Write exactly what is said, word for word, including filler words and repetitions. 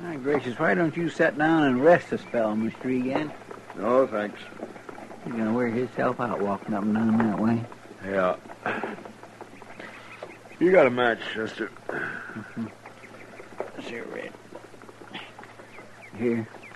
My gracious, why don't you sit down and rest a spell, Mister Egan? No, thanks. He's gonna wear himself out walking up and down that way. Yeah. You got a match, Chester. Mm-hmm. Cigarette. Here.